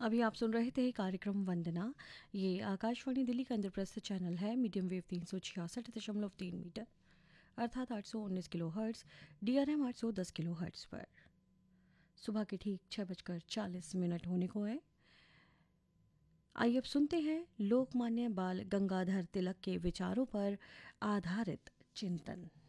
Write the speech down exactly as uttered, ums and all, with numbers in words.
अभी आप सुन रहे थे कार्यक्रम वंदना। ये आकाशवाणी दिल्ली का इंद्रप्रस्थ चैनल है, मीडियम वेव तीन सौ छियासठ दशमलव तीन मीटर अर्थात आठ सौ उन्नीस kilo hertz, D R M आठ सौ दस किलो हर्ट्स पर। सुबह के ठीक छः बजकर चालीस मिनट होने को है। आइए अब सुनते हैं लोकमान्य बाल गंगाधर तिलक के विचारों पर आधारित चिंतन।